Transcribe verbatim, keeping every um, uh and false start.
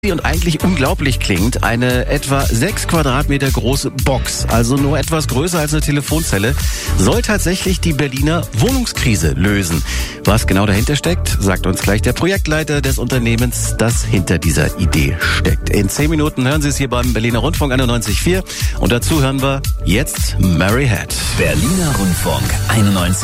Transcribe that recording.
Und eigentlich unglaublich klingt, eine etwa sechs Quadratmeter große Box, also nur etwas größer als eine Telefonzelle, soll tatsächlich die Berliner Wohnungskrise lösen. Was genau dahinter steckt, sagt uns gleich der Projektleiter des Unternehmens, das hinter dieser Idee steckt. In zehn Minuten hören Sie es hier beim Berliner Rundfunk einundneunzig Komma vier und dazu hören wir jetzt Mary Had. Berliner Rundfunk einundneunzig.